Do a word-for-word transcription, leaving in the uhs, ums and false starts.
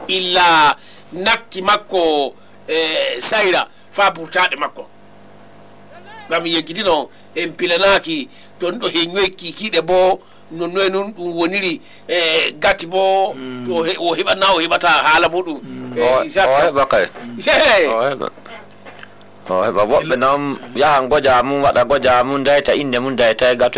illa nakki makko e sayra fa burtade makko gam yeggitino en pilanaki ton do he nyoy kikiide bo non noy non dum woniri e gatti bo to o heba na o hebata hala bodum e heba kay o heba o heba wobbe nam yahan goja mum wada goja mum dayta inde mum dayta gatto